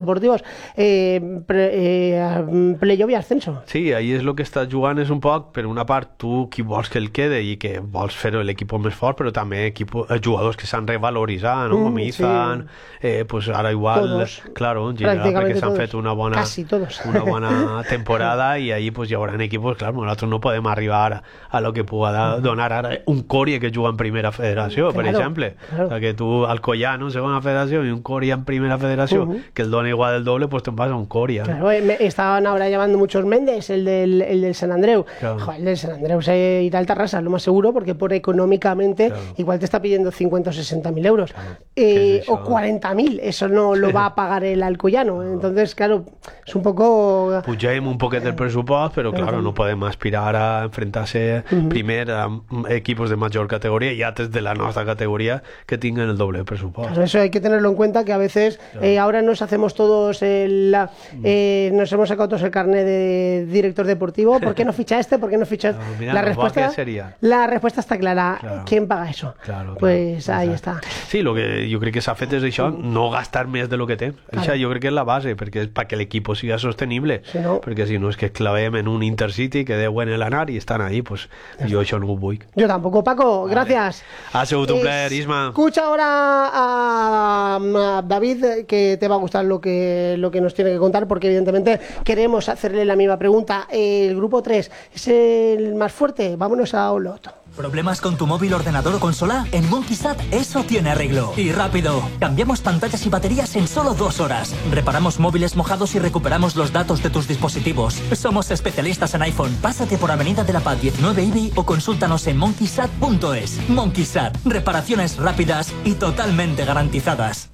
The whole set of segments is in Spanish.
deportivos, playoff i ascenso. Sí, ahí és el que estàs jugant, és un poc, per una part, tu qui vols que el quede i que vols fer-ho l'equip més fort, però també jugadors que s'han revaloritzat, no? Com Izan, pues ara igual, todos, claro, perquè s'han fet una bona temporada i ahí pues hi haurà equipos, clar, nosaltres no podem arribar a lo que pueda donar ara un Coria que juga en primera federació, per exemple. O sea, que tu Alcoyano en segona federació i un Coria en primera federació, que el dona igual el doble, pues te vas a un Coria. Claro, estaban ahora llamando muchos Méndez, el del San Andreu. Claro. Joder, el del San Andreu se irá al Tarrasa, lo más seguro, porque por económicamente igual te está pidiendo 50 o 60.000 euros. O 40.000, eso no lo va a pagar el Alcoyano. Entonces, claro, es un poco... Pugem un poquet el pressupost, però claro, no podem aspirar a enfrentar-se primer a equipos de mayor categoría y antes de la nuestra categoría que tengan el doble presupuesto. Claro, eso hay que tenerlo en cuenta, que a veces ahora nos hacemos todos nos hemos sacado todos el carnet de director deportivo. ¿Por qué no ficha este? ¿Por qué no ficha este? Mira, la respuesta está clara. Claro. ¿Quién paga eso? Claro, pues ahí está. Sí, lo que jo crec que s'ha fet és això, no gastar més de lo que té. Això jo crec que és la base, perquè és perquè l'equip siga sostenible. Si no... Perquè si no és que clavem en un Intercity que deu en l'anar i estan ahí, pues jo això no ho vull. Yo tampoco, Paco, gracias. Ha sigut un plaer, Isma. Escucha ahora a David, que te va a gustar lo que nos tiene que contar, porque evidentemente queremos hacerle la misma pregunta. El grupo 3 es el más fuerte. Vámonos a Olot. ¿Problemas con tu móvil, ordenador o consola? En Monkeysat eso tiene arreglo. Y rápido. Cambiamos pantallas y baterías en solo 2 horas. Reparamos móviles mojados y recuperamos los datos de tus dispositivos. Somos especialistas en iPhone. Pásate por Avenida de la Paz 19 IBI o consúltanos en monkeysat.es. Monkeysat. Reparaciones rápidas y totalmente garantizadas.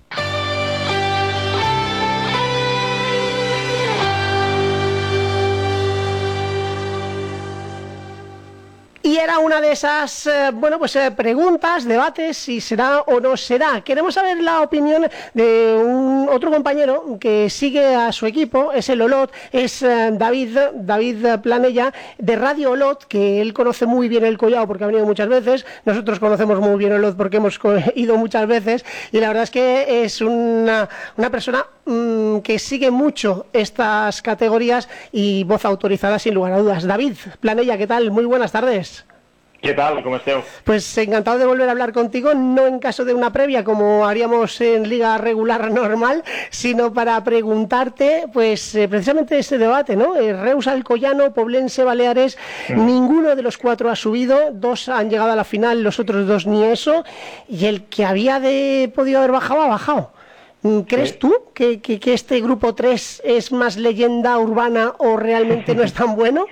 Y era una de esas, preguntas, debates, si será o no será. Queremos saber la opinión de otro compañero que sigue a su equipo, es el Olot, es David Planella, de Radio Olot, que él conoce muy bien el Collao porque ha venido muchas veces. Nosotros conocemos muy bien Olot porque hemos ido muchas veces. Y la verdad es que es una persona que sigue mucho estas categorías y voz autorizada sin lugar a dudas. David Planella, ¿qué tal? Muy buenas tardes. ¿Qué tal? ¿Cómo estás? Pues encantado de volver a hablar contigo, no en caso de una previa como haríamos en liga regular normal, sino para preguntarte, pues precisamente ese debate, ¿no? Reus, Alcoyano, Poblense, Baleares, ninguno de los 4 ha subido, 2 han llegado a la final, los otros 2 ni eso, y el que había podido haber bajado, ha bajado. ¿Crees tú que este grupo 3 es más leyenda urbana o realmente no es tan bueno?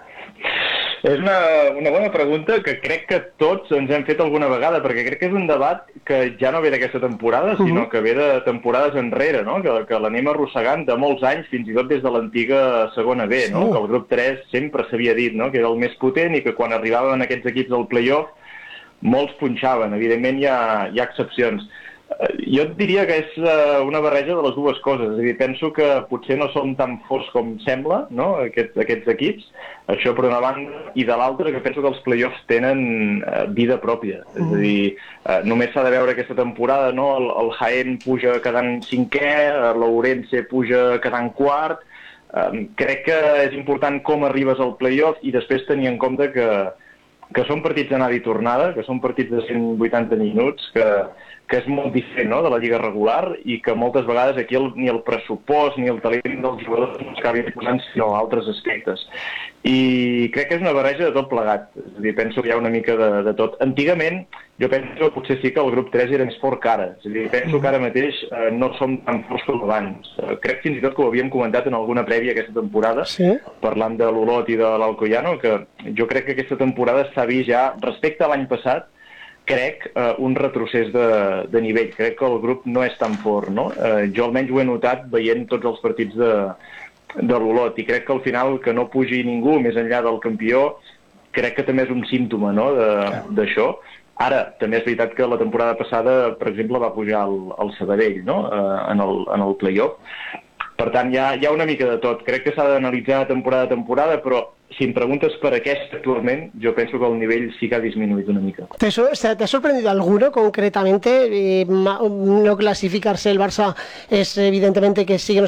És una bona pregunta que crec que tots ens hem fet alguna vegada, perquè crec que és un debat que ja no ve d'aquesta temporada, sinó que ve de temporades enrere, no? Que l'anem arrossegant de molts anys, fins i tot des de l'antiga segona B, no? Que el grup 3 sempre s'havia dit, no? Que era el més potent i que quan arribaven aquests equips al playoff molts punxaven. Evidentment hi ha excepcions. Jo et diria que és una barreja de les dues coses. És a dir, penso que potser no són tan forts com sembla, no? Aquests equips, això per una banda, i de l'altra que penso que els playoffs tenen vida pròpia. És a dir, només s'ha de veure aquesta temporada, no? El Jaén puja quedant 5è, l'Ourense puja quedant 4. Crec que és important com arribes al playoff i després tenir en compte que són partits d'anada i tornada, que són partits de 180 minuts, que és molt diferent, no?, de la lliga regular i que moltes vegades aquí ni el pressupost ni el talent dels jugadors no s'acabi posant sinó altres aspectes. I crec que és una barreja de tot plegat. És a dir, penso que hi ha una mica de tot. Antigament, jo penso que potser sí que el grup 3 era més fort que ara. És a dir, penso que ara mateix no som tan forts com abans. Crec fins i tot que ho havíem comentat en alguna prèvia aquesta temporada, parlant de l'Olot i de l'Alcoyano, que jo crec que aquesta temporada s'ha vist ja, respecte a l'any passat, crec, un retrocés de nivell. Crec que el grup no és tan fort, no? Jo almenys ho he notat veient tots els partits de l'Olot i crec que al final que no pugi ningú més enllà del campió crec que també és un símptoma, no?, d'això. Ara, també és veritat que la temporada passada, per exemple, va pujar el Sabadell, no?, en el playoff. Per tant, hi ha una mica de tot. Crec que s'ha d'analitzar temporada a temporada, però si em preguntes per aquest actualment, yo pienso que el nivel sí que ha disminuido una mica. ¿Te ha sorprendido alguno concretamente? No clasificarse el Barça es evidentemente que sigue